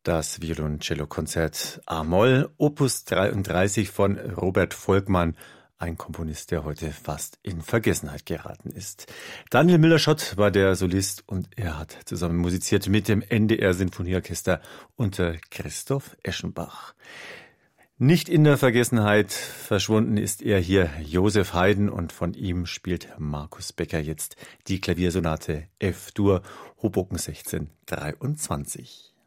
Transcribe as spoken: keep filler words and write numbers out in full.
Das Violoncello-Konzert A-Moll, Opus dreiunddreißig von Robert Volkmann, ein Komponist, der heute fast in Vergessenheit geraten ist. Daniel Müller-Schott war der Solist und er hat zusammen musiziert mit dem N D R-Sinfonieorchester unter Christoph Eschenbach. Nicht in der Vergessenheit verschwunden ist er hier, Joseph Haydn, und von ihm spielt Markus Becker jetzt die Klaviersonate F-Dur, Hoboken sechzehn dreiundzwanzig.